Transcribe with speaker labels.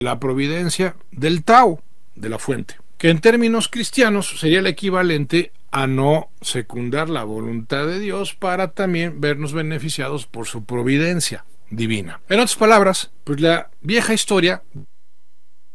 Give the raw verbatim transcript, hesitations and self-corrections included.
Speaker 1: la providencia del Tao, de la fuente, que en términos cristianos sería el equivalente a no secundar la voluntad de Dios para también vernos beneficiados por su providencia divina. En otras palabras, pues la vieja historia